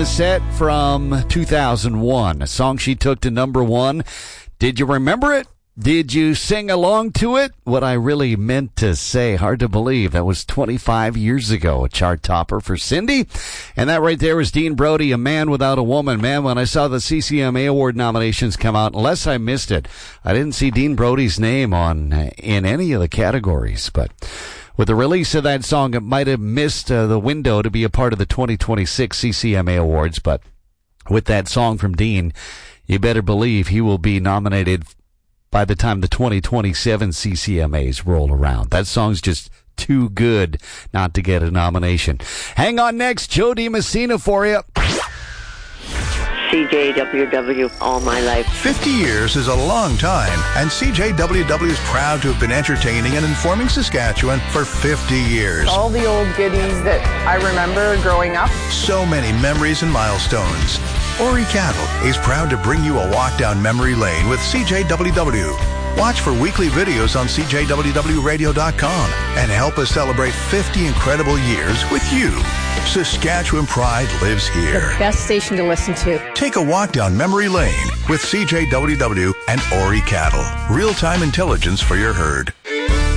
bonus set from 2001, a song she took to number one. Did you remember it? Did you sing along to it? What I really meant to say, hard to believe. That was 25 years ago, a chart topper for Cindy. And that right there was Dean Brody, A Man Without a Woman. Man, when I saw the CCMA Award nominations come out, unless I missed it, I didn't see Dean Brody's name in any of the categories. But with the release of that song, it might have missed the window to be a part of the 2026 CCMA Awards. But with that song from Dean, you better believe he will be nominated by the time the 2027 CCMAs roll around. That song's just too good not to get a nomination. Hang on next, Joe DiMessina for you. CJWW all my life. 50 years is a long time, and CJWW is proud to have been entertaining and informing Saskatchewan for 50 years. All the old goodies that I remember growing up. So many memories and milestones. Ori Cattle is proud to bring you a walk down memory lane with CJWW. Watch for weekly videos on CJWWradio.com and help us celebrate 50 incredible years with you. Saskatchewan pride lives here. The best station to listen to. Take a walk down memory lane with CJWW and Ori Cattle. Real-time intelligence for your herd.